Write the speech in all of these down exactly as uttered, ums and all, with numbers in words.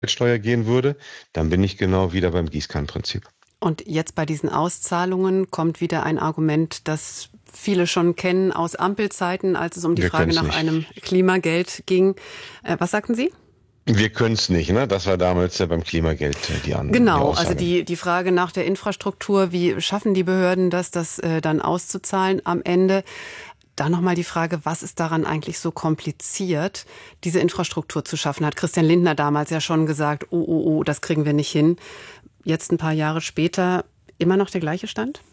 Steuer gehen würde, dann bin ich genau wieder beim Gießkannenprinzip. Und jetzt bei diesen Auszahlungen kommt wieder ein Argument, das viele schon kennen aus Ampelzeiten, als es um die Wir können Frage es nach nicht. einem Klimageld ging. Äh, was sagten Sie? Wir können es nicht, ne? Das war damals äh, beim Klimageld äh, die, An die Genau, also Aussage. die, die Frage nach der Infrastruktur, wie schaffen die Behörden das, das äh, dann auszuzahlen am Ende? Da nochmal die Frage, was ist daran eigentlich so kompliziert, diese Infrastruktur zu schaffen? Hat Christian Lindner damals ja schon gesagt, oh, oh, oh, das kriegen wir nicht hin. Jetzt ein paar Jahre später immer noch der gleiche Stand?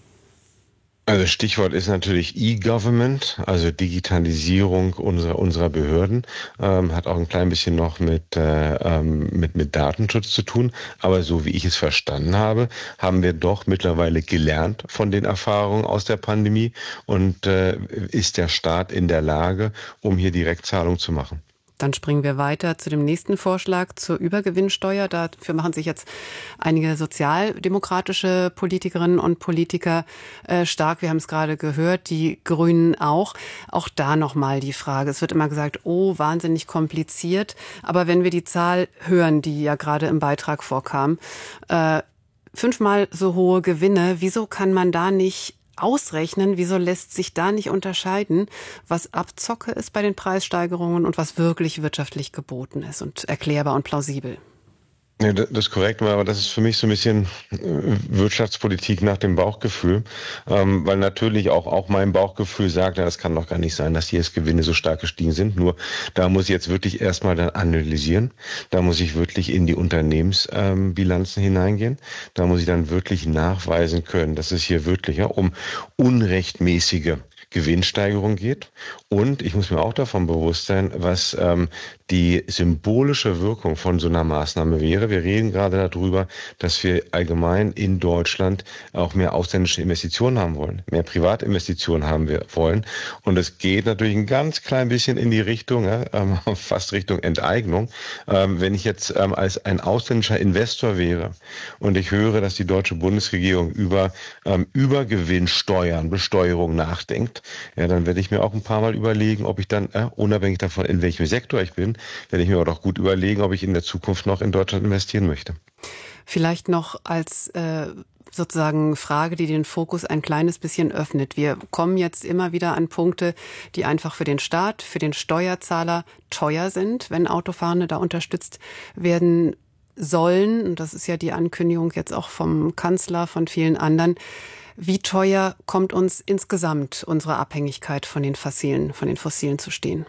Also Stichwort ist natürlich E-Government, also Digitalisierung unserer unserer Behörden, ähm, hat auch ein klein bisschen noch mit, äh, ähm, mit mit Datenschutz zu tun. Aber so wie ich es verstanden habe, haben wir doch mittlerweile gelernt von den Erfahrungen aus der Pandemie und äh, ist der Staat in der Lage, um hier Direktzahlung zu machen. Dann springen wir weiter zu dem nächsten Vorschlag zur Übergewinnsteuer. Dafür machen sich jetzt einige sozialdemokratische Politikerinnen und Politiker äh, stark. Wir haben es gerade gehört, die Grünen auch. Auch da nochmal die Frage. Es wird immer gesagt, oh, wahnsinnig kompliziert. Aber wenn wir die Zahl hören, die ja gerade im Beitrag vorkam, äh, fünfmal so hohe Gewinne, wieso kann man da nicht ausrechnen, wieso lässt sich da nicht unterscheiden, was Abzocke ist bei den Preissteigerungen und was wirklich wirtschaftlich geboten ist und erklärbar und plausibel? Ja, das ist korrekt, aber das ist für mich so ein bisschen äh, Wirtschaftspolitik nach dem Bauchgefühl, ähm, weil natürlich auch auch mein Bauchgefühl sagt, ja, das kann doch gar nicht sein, dass die jetzt Gewinne so stark gestiegen sind. Nur da muss ich jetzt wirklich erstmal dann analysieren, da muss ich wirklich in die Unternehmensbilanzen ähm, hineingehen, da muss ich dann wirklich nachweisen können, dass es hier wirklich ja, um unrechtmäßige Gewinnsteigerung geht. Und ich muss mir auch davon bewusst sein, was ähm, die symbolische Wirkung von so einer Maßnahme wäre. Wir reden gerade darüber, dass wir allgemein in Deutschland auch mehr ausländische Investitionen haben wollen, mehr Privatinvestitionen haben wir wollen. Und es geht natürlich ein ganz klein bisschen in die Richtung, ja, ähm, fast Richtung Enteignung. Ähm, wenn ich jetzt ähm, als ein ausländischer Investor wäre und ich höre, dass die deutsche Bundesregierung über ähm, Übergewinnsteuern, Besteuerung nachdenkt, ja, dann werde ich mir auch ein paar Mal überlegen, ob ich dann, äh, unabhängig davon, in welchem Sektor ich bin, werde ich mir auch doch gut überlegen, ob ich in der Zukunft noch in Deutschland investieren möchte. Vielleicht noch als äh, sozusagen Frage, die den Fokus ein kleines bisschen öffnet. Wir kommen jetzt immer wieder an Punkte, die einfach für den Staat, für den Steuerzahler teuer sind, wenn Autofahrende da unterstützt werden sollen. Und das ist ja die Ankündigung jetzt auch vom Kanzler, von vielen anderen. Wie teuer kommt uns insgesamt unsere Abhängigkeit von den fossilen, von den fossilen zu stehen?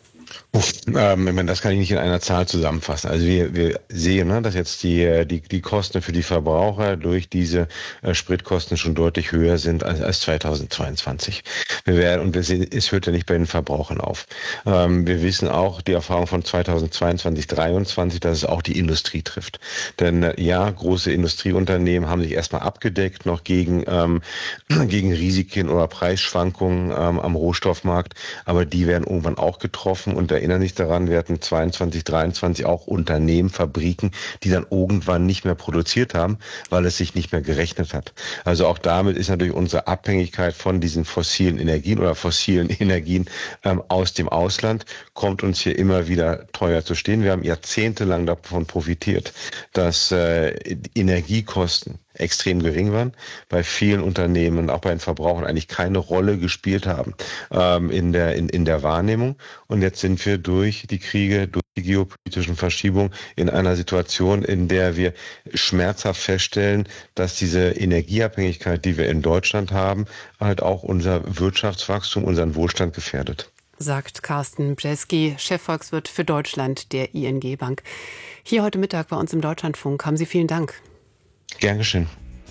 Uff, ähm, ich meine, das kann ich nicht in einer Zahl zusammenfassen. Also wir, wir sehen, ne, dass jetzt die, die, die Kosten für die Verbraucher durch diese äh, Spritkosten schon deutlich höher sind als, als zweitausendzweiundzwanzig. Wir werden, und es, es hört ja nicht bei den Verbrauchern auf. Ähm, wir wissen auch, die Erfahrung von zweitausendzweiundzwanzig, dreiundzwanzig, dass es auch die Industrie trifft. Denn äh, ja, große Industrieunternehmen haben sich erstmal abgedeckt noch gegen, ähm, gegen Risiken oder Preisschwankungen ähm, am Rohstoffmarkt, aber die werden irgendwann auch getroffen. Und erinnere mich daran, wir hatten zweiundzwanzig, dreiundzwanzig auch Unternehmen, Fabriken, die dann irgendwann nicht mehr produziert haben, weil es sich nicht mehr gerechnet hat. Also auch damit ist natürlich unsere Abhängigkeit von diesen fossilen Energien oder fossilen Energien ähm, aus dem Ausland, kommt uns hier immer wieder teuer zu stehen. Wir haben jahrzehntelang davon profitiert, dass äh, Energiekosten extrem gering waren, bei vielen Unternehmen, auch bei den Verbrauchern eigentlich keine Rolle gespielt haben ähm, in der in, in der Wahrnehmung. Und jetzt sind wir durch die Kriege, durch die geopolitischen Verschiebungen in einer Situation, in der wir schmerzhaft feststellen, dass diese Energieabhängigkeit, die wir in Deutschland haben, halt auch unser Wirtschaftswachstum, unseren Wohlstand gefährdet. Sagt Carsten Brzeski, Chefvolkswirt für Deutschland der I N G Bank. Hier heute Mittag bei uns im Deutschlandfunk. Haben Sie vielen Dank. Gern geschehen.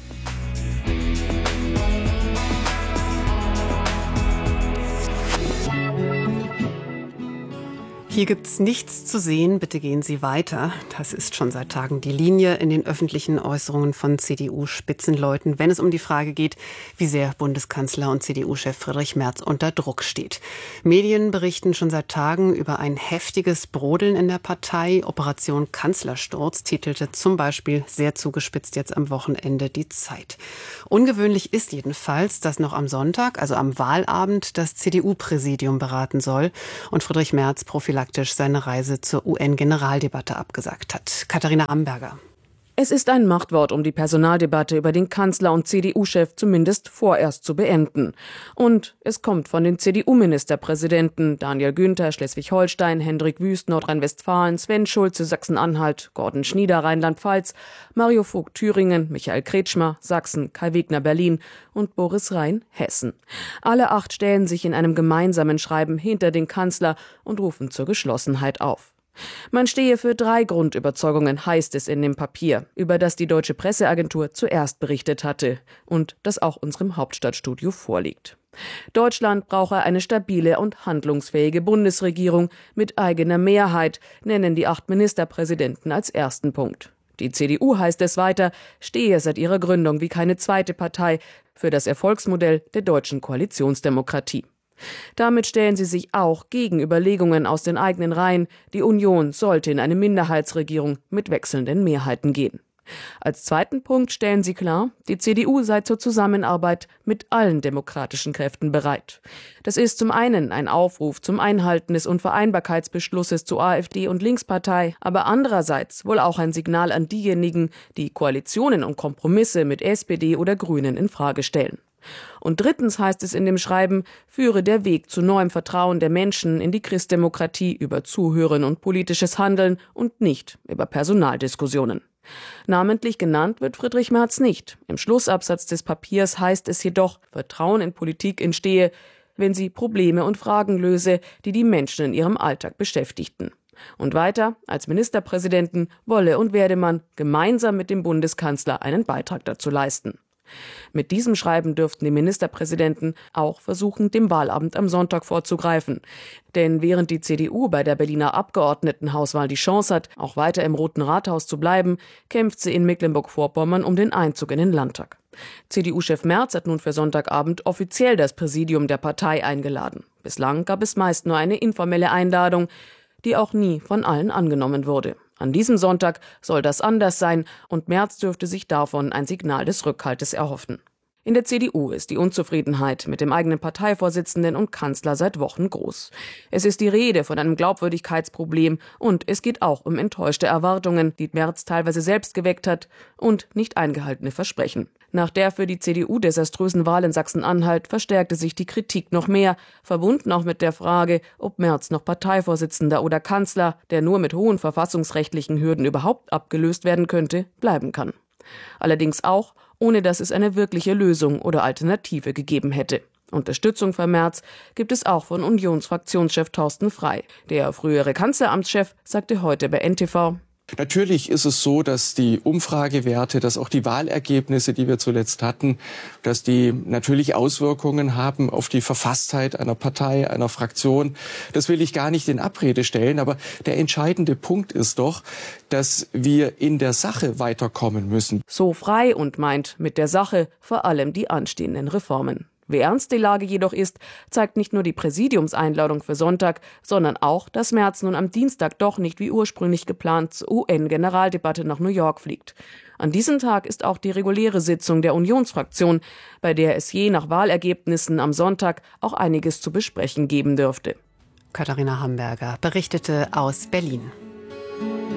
Hier gibt's nichts zu sehen, bitte gehen Sie weiter. Das ist schon seit Tagen die Linie in den öffentlichen Äußerungen von C D U-Spitzenleuten, wenn es um die Frage geht, wie sehr Bundeskanzler und C D U-Chef Friedrich Merz unter Druck steht. Medien berichten schon seit Tagen über ein heftiges Brodeln in der Partei. Operation Kanzlersturz titelte zum Beispiel sehr zugespitzt jetzt am Wochenende die Zeit. Ungewöhnlich ist jedenfalls, dass noch am Sonntag, also am Wahlabend, das C D U-Präsidium beraten soll und Friedrich Merz prophylaktisch praktisch seine Reise zur U N-Generaldebatte abgesagt hat. Katharina Amberger. Es ist ein Machtwort, um die Personaldebatte über den Kanzler und C D U-Chef zumindest vorerst zu beenden. Und es kommt von den C D U-Ministerpräsidenten Daniel Günther, Schleswig-Holstein, Hendrik Wüst, Nordrhein-Westfalen, Sven Schulze, Sachsen-Anhalt, Gordon Schnieder, Rheinland-Pfalz, Mario Vogt, Thüringen, Michael Kretschmer, Sachsen, Kai Wegner, Berlin und Boris Rhein, Hessen. Alle acht stellen sich in einem gemeinsamen Schreiben hinter den Kanzler und rufen zur Geschlossenheit auf. Man stehe für drei Grundüberzeugungen, heißt es in dem Papier, über das die Deutsche Presseagentur zuerst berichtet hatte und das auch unserem Hauptstadtstudio vorliegt. Deutschland brauche eine stabile und handlungsfähige Bundesregierung mit eigener Mehrheit, nennen die acht Ministerpräsidenten als ersten Punkt. Die C D U, heißt es weiter, stehe seit ihrer Gründung wie keine zweite Partei für das Erfolgsmodell der deutschen Koalitionsdemokratie. Damit stellen sie sich auch gegen Überlegungen aus den eigenen Reihen, die Union sollte in eine Minderheitsregierung mit wechselnden Mehrheiten gehen. Als zweiten Punkt stellen sie klar, die C D U sei zur Zusammenarbeit mit allen demokratischen Kräften bereit. Das ist zum einen ein Aufruf zum Einhalten des Unvereinbarkeitsbeschlusses zu AfD und Linkspartei, aber andererseits wohl auch ein Signal an diejenigen, die Koalitionen und Kompromisse mit S P D oder Grünen in Frage stellen. Und drittens heißt es in dem Schreiben, führe der Weg zu neuem Vertrauen der Menschen in die Christdemokratie über Zuhören und politisches Handeln und nicht über Personaldiskussionen. Namentlich genannt wird Friedrich Merz nicht. Im Schlussabsatz des Papiers heißt es jedoch, Vertrauen in Politik entstehe, wenn sie Probleme und Fragen löse, die die Menschen in ihrem Alltag beschäftigten. Und weiter, als Ministerpräsidenten wolle und werde man gemeinsam mit dem Bundeskanzler einen Beitrag dazu leisten. Mit diesem Schreiben dürften die Ministerpräsidenten auch versuchen, dem Wahlabend am Sonntag vorzugreifen. Denn während die C D U bei der Berliner Abgeordnetenhauswahl die Chance hat, auch weiter im Roten Rathaus zu bleiben, kämpft sie in Mecklenburg-Vorpommern um den Einzug in den Landtag. C D U-Chef Merz hat nun für Sonntagabend offiziell das Präsidium der Partei eingeladen. Bislang gab es meist nur eine informelle Einladung, die auch nie von allen angenommen wurde. An diesem Sonntag soll das anders sein und Merz dürfte sich davon ein Signal des Rückhaltes erhoffen. In der C D U ist die Unzufriedenheit mit dem eigenen Parteivorsitzenden und Kanzler seit Wochen groß. Es ist die Rede von einem Glaubwürdigkeitsproblem und es geht auch um enttäuschte Erwartungen, die Merz teilweise selbst geweckt hat, und nicht eingehaltene Versprechen. Nach der für die C D U desaströsen Wahl in Sachsen-Anhalt verstärkte sich die Kritik noch mehr, verbunden auch mit der Frage, ob Merz noch Parteivorsitzender oder Kanzler, der nur mit hohen verfassungsrechtlichen Hürden überhaupt abgelöst werden könnte, bleiben kann. Allerdings auch, ohne dass es eine wirkliche Lösung oder Alternative gegeben hätte. Unterstützung für Merz gibt es auch von Unionsfraktionschef Thorsten Frey. Der frühere Kanzleramtschef sagte heute bei N T V: Natürlich ist es so, dass die Umfragewerte, dass auch die Wahlergebnisse, die wir zuletzt hatten, dass die natürlich Auswirkungen haben auf die Verfasstheit einer Partei, einer Fraktion. Das will ich gar nicht in Abrede stellen, aber der entscheidende Punkt ist doch, dass wir in der Sache weiterkommen müssen. So Frey und meint mit der Sache vor allem die anstehenden Reformen. Wie ernst die Lage jedoch ist, zeigt nicht nur die Präsidiumseinladung für Sonntag, sondern auch, dass Merz nun am Dienstag doch nicht wie ursprünglich geplant zur U N-Generaldebatte nach New York fliegt. An diesem Tag ist auch die reguläre Sitzung der Unionsfraktion, bei der es je nach Wahlergebnissen am Sonntag auch einiges zu besprechen geben dürfte. Katharina Amberger berichtete aus Berlin.